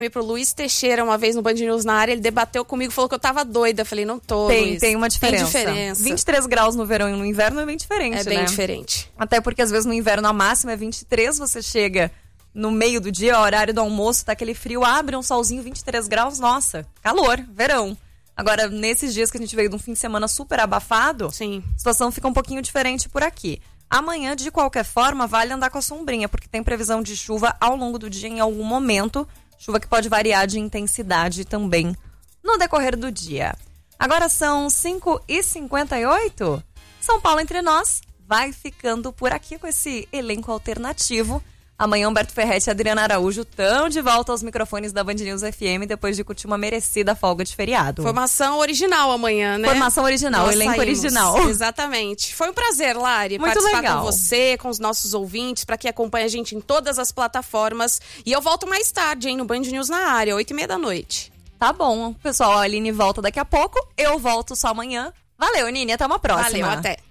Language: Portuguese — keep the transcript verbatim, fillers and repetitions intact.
E pro Luiz Teixeira uma vez no Band News na área, ele debateu comigo, falou que eu tava doida. Eu falei, não tô, Tem, Luiz. tem uma diferença. Tem diferença. vinte e três graus no verão e no inverno é bem diferente, É né? bem diferente. Até porque às vezes no inverno a máxima é vinte e três, você chega no meio do dia, horário do almoço, tá aquele frio, abre um solzinho, vinte e três graus, nossa, calor, verão. Agora, nesses dias que a gente veio de um fim de semana super abafado, Sim. a situação fica um pouquinho diferente por aqui. Amanhã, de qualquer forma, vale andar com a sombrinha, porque tem previsão de chuva ao longo do dia em algum momento. Chuva que pode variar de intensidade também no decorrer do dia. Agora são cinco e cinquenta e oito. São Paulo Entre Nós vai ficando por aqui com esse elenco alternativo. Amanhã, Humberto Ferretti e Adriana Araújo estão de volta aos microfones da Band News F M depois de curtir uma merecida folga de feriado. Formação original amanhã, né? Formação original, Nós elenco saímos. original. Exatamente. Foi um prazer, Lari, Muito participar legal. com você, com os nossos ouvintes, para quem acompanha a gente em todas as plataformas. E eu volto mais tarde, hein, no Band News na área, oito e meia da noite. Tá bom, pessoal, a Aline volta daqui a pouco, eu volto só amanhã. Valeu, Nini, até uma próxima. Valeu, até.